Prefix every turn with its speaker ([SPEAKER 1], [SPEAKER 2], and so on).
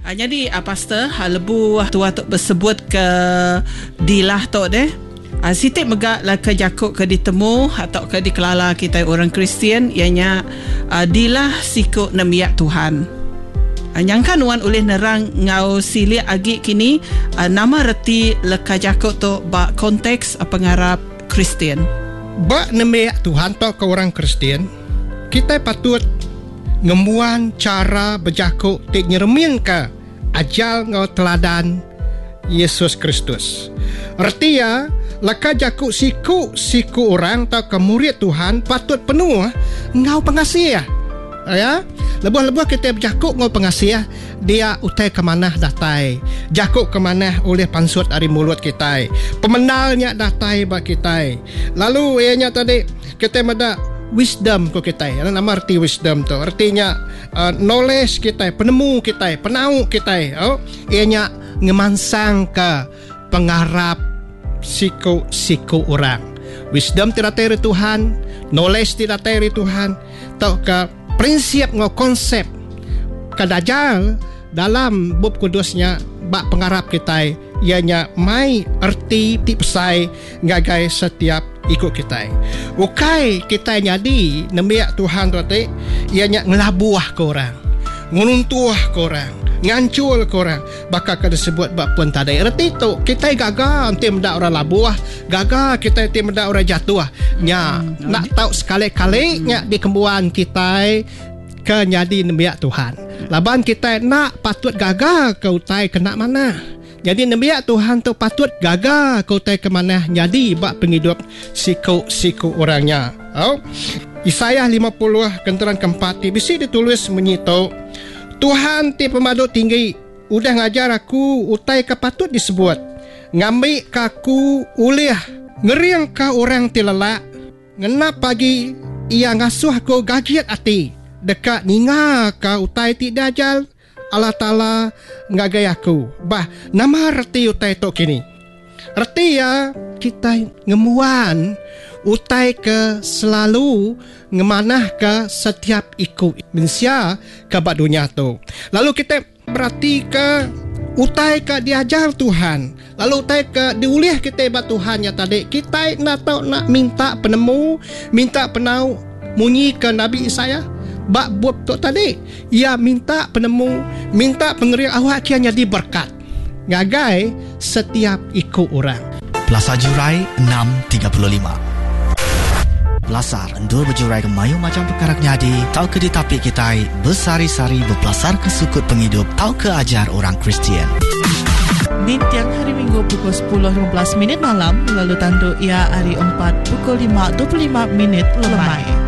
[SPEAKER 1] Jadi pastor lebu tua tok bersebut ke dilah tok deh. Sitik megak lah ke jakuk ke ditemu atau ke dikelala kita orang Kristian ianya dilah sikuk nemiak Tuhan. Nyangkan wan oleh nerang ngau silia agi kini nama reti leka jakuk tu ba konteks pengarap Kristian.
[SPEAKER 2] Ba nemiak Tuhan tok ke orang Kristian, kita patut ngemuan cara berjakuk tik nyeremin ke ajal ngau teladan Yesus Kristus. Artinya laka jakuk siku orang atau ke murid Tuhan patut penuh ngau pengasih ya. Lebuh-lebuh kita berjakuk ngau pengasih dia utai ke mana datai, jakuk ke mana oleh pansut dari mulut kita, pemenalnya datai bak kita. Lalu ianya tadi kita meda wisdom ko kita. Ano nama arti wisdom tu? Artinya knowledge kita, penemu kita, penau kita. Ianya ngemansang ke pengarap siku orang. Wisdom tidak dari Tuhan, knowledge tidak dari Tuhan. Tau ke prinsip ngau konsep kadajal dalam bab kudusnya bak pengarap kita. Ianya mai arti tipsai ngagai setiap ikut kita. Ukai kita nyadi nemiak Tuhan tu tadi ianya ngelabuah ke orang, ngununtuah ke orang, ngancul ke orang. Bakal kada sebut bab pun tadi. Erti tu kita gagal tim dak orang labuah, gagal kita tim dak orang jatuh. Nya nak tahu sekali-kali nya di kembuan kita ke nyadi nemiak Tuhan. Laban kita nak patut gagal ke utai kena mana. Jadi nemiak Tuhan tu patut gagal kau tai ke mana jadi bak penghidup siku orangnya. Yesaya 50 kenteran keempat bisi ditulis menyitu Tuhan ti pemadu tinggi udah ngajar aku utai ke patut disebut ngambil kaku ulih ngeriang ka orang ti lelak ngena pagi ia ngasuh ko gagiat ati dekat ninga ka utai ti dajal Allah Ta'ala ngagai aku. Bah, nama reti utai tok kini. Reti ya kita ngemuan utai ke selalu ngemanah ke setiap ikut mensia ke bak dunia tu. Lalu kita berarti ke utai ke diajar Tuhan. Lalu utai ke diulih kita bak Tuhan ya tadi. Kita nak tahu nak minta penemu, minta penau munyi ke Nabi Isaya. Bak buat tu tadi ia minta penemu, minta pengerian awak kianya diberkat ngagai setiap ikut orang.
[SPEAKER 3] Plaza Jurai 6.35 Belasar endul berjurai ke mayu macam perkara nyadi tau ke ditapik kita bersari-sari berpelasar ke sukut penghidup tau ke ajar orang Kristian.
[SPEAKER 4] Di tiang hari Minggu pukul 10.15 malam lalu tandu ia hari 4 pukul 5.25 lemai.